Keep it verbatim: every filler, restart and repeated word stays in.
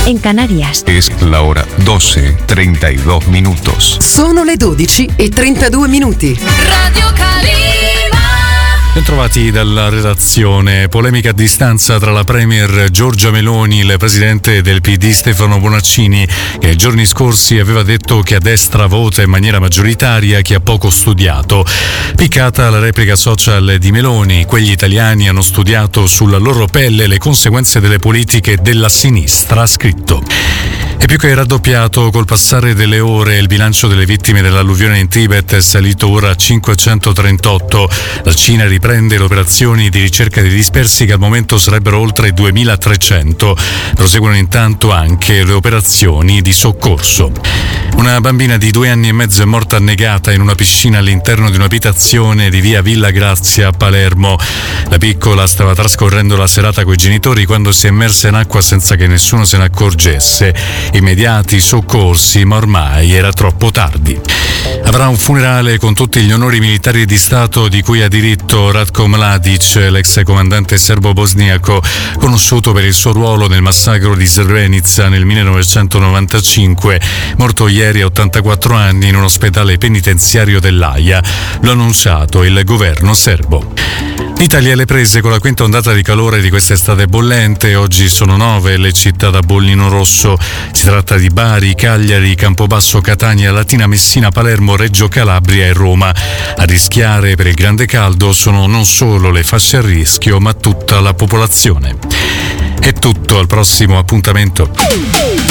en Canarias. Es la hora doce, treinta y dos minutos. Sono le dodici e trentadue minuti. Radio Calima. Bentrovati dalla redazione. Polemica a distanza tra la premier Giorgia Meloni e il presidente del P D Stefano Bonaccini, che nei giorni scorsi aveva detto che a destra vota in maniera maggioritaria chi ha poco studiato. Piccata la replica social di Meloni: quegli italiani hanno studiato sulla loro pelle le conseguenze delle politiche della sinistra, ha scritto. E più che raddoppiato col passare delle ore il bilancio delle vittime dell'alluvione in Tibet è salito ora a cinquecentotrentotto. La Cina riprende le operazioni di ricerca dei dispersi, che al momento sarebbero oltre duemilatrecento. Proseguono intanto anche le operazioni di soccorso. Una bambina di due anni e mezzo è morta annegata in una piscina all'interno di un'abitazione di via Villa Grazia a Palermo. La piccola stava trascorrendo la serata coi genitori quando si è immersa in acqua senza che nessuno se ne accorgesse. Immediati soccorsi, ma ormai era troppo tardi. Avrà un funerale con tutti gli onori militari di Stato di cui ha diritto Ratko Mladic, l'ex comandante serbo-bosniaco, conosciuto per il suo ruolo nel massacro di Srebrenica nel millenovecentonovantacinque, morto ieri a ottantaquattro anni in un ospedale penitenziario dell'Aia. L'ha annunciato il governo serbo. L'Italia alle prese con la quinta ondata di calore di quest'estate bollente. Oggi sono nove le città da bollino rosso. Si tratta di Bari, Cagliari, Campobasso, Catania, Latina, Messina, Palermo, Reggio Calabria e Roma. A rischiare per il grande caldo sono non solo le fasce a rischio, ma tutta la popolazione. È tutto, al prossimo appuntamento.